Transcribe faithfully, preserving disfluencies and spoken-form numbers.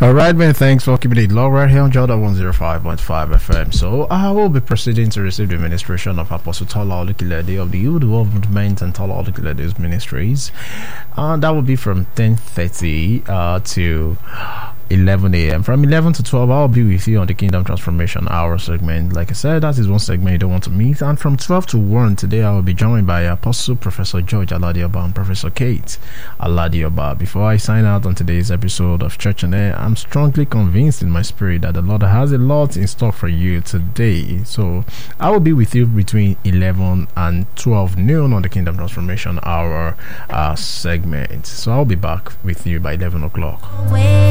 All right, man. Thanks for keeping it low right here on Jordan one oh five point five F M. So I will be proceeding to receive the administration of Apostle Tola Olukilede of the Youth Movement and Tola Olukilede's ministries. And that will be from ten thirty uh, to eleven a.m. From eleven to twelve, I'll be with you on the Kingdom Transformation Hour segment. Like I said, that is one segment you don't want to miss. And from twelve to one today, I will be joined by Apostle Professor George Aladioba and Professor Kate Aladioba. Before I sign out on today's episode of Church on Air, I'm strongly convinced in my spirit that the Lord has a lot in store for you today. So I will be with you between eleven and twelve noon on the Kingdom Transformation Hour uh, segment. So I'll be back with you by eleven o'clock.